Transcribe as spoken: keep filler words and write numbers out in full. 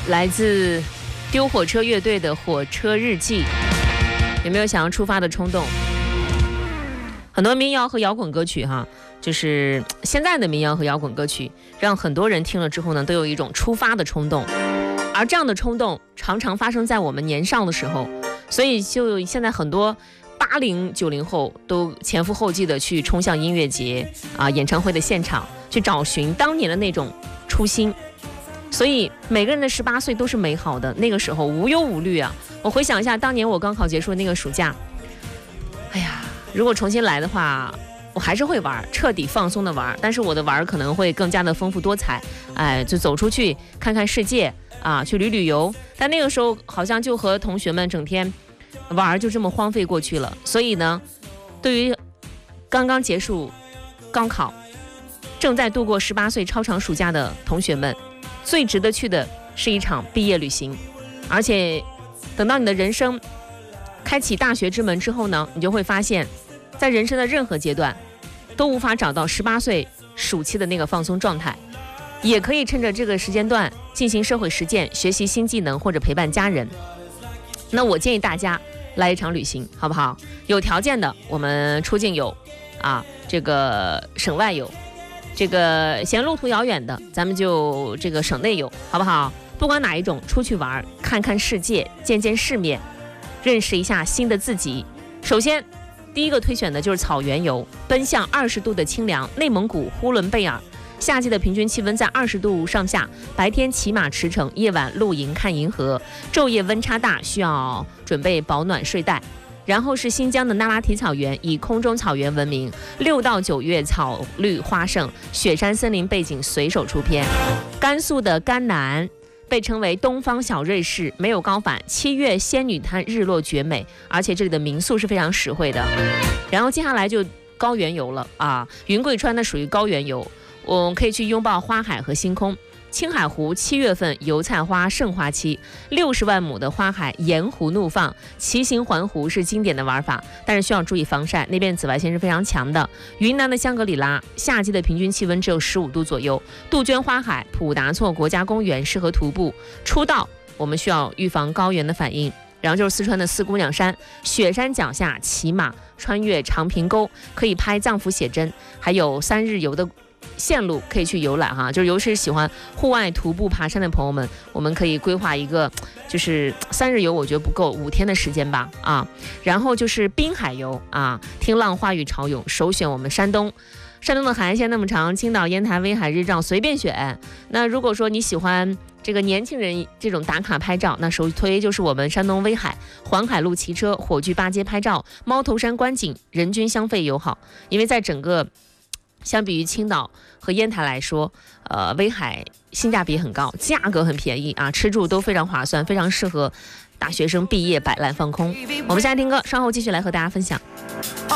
来自丢火车乐队的《火车日记》，有没有想要出发的冲动？很多民谣和摇滚歌曲哈，就是现在的民谣和摇滚歌曲，让很多人听了之后呢，都有一种出发的冲动。而这样的冲动常常发生在我们年少的时候，所以就现在很多八零九零后都前赴后继的去冲向音乐节啊、演唱会的现场，去找寻当年的那种初心。所以每个人的十八岁都是美好的，那个时候无忧无虑啊。我回想一下当年我高考结束的那个暑假，哎呀，如果重新来的话，我还是会玩，彻底放松的玩，但是我的玩可能会更加的丰富多彩，哎，就走出去看看世界啊，去旅旅游。但那个时候好像就和同学们整天玩，就这么荒废过去了。所以呢，对于刚刚结束高考，正在度过十八岁超长暑假的同学们，最值得去的是一场毕业旅行。而且等到你的人生开启大学之门之后呢，你就会发现在人生的任何阶段都无法找到十八岁暑期的那个放松状态，也可以趁着这个时间段进行社会实践，学习新技能或者陪伴家人。那我建议大家来一场旅行，好不好？有条件的我们出境游啊，这个省外游，这个嫌路途遥远的咱们就这个省内游，好不好？不管哪一种，出去玩，看看世界，见见世面，认识一下新的自己。首先第一个推选的就是草原游，奔向二十度的清凉，内蒙古呼伦贝尔，夏季的平均气温在二十度上下，白天骑马驰骋，夜晚露营看银河，昼夜温差大，需要准备保暖睡袋。然后是新疆的那拉提草原，以空中草原闻名，六到九月草绿花盛，雪山森林背景随手出片。甘肃的甘南被称为东方小瑞士，没有高反，七月仙女滩日落绝美，而且这里的民宿是非常实惠的。然后接下来就高原游了啊，云贵川呢属于高原游，我们可以去拥抱花海和星空。青海湖七月份油菜花盛花期，六十万亩的花海盐湖怒放，骑行环湖是经典的玩法，但是需要注意防晒，那边紫外线是非常强的。云南的香格里拉，夏季的平均气温只有十五度左右。杜鹃花海、普达措国家公园适合徒步。出道我们需要预防高原的反应。然后就是四川的四姑娘山，雪山脚下骑马穿越长坪沟，可以拍藏服写真，还有三日游的线路可以去游览哈，就是尤其是喜欢户外徒步爬山的朋友们，我们可以规划一个，就是三日游我觉得不够，五天的时间吧啊。然后就是滨海游啊，听浪花与潮涌，首选我们山东。山东的海岸线那么长，青岛、烟台、威海、日照随便选。那如果说你喜欢这个年轻人这种打卡拍照，那首推就是我们山东威海环海路骑车、火炬八街拍照、猫头山观景，人均消费友好，因为在整个相比于青岛和烟台来说，呃，威海性价比很高，价格很便宜啊，吃住都非常划算，非常适合大学生毕业摆烂放空。我们现在听歌，稍后继续来和大家分享。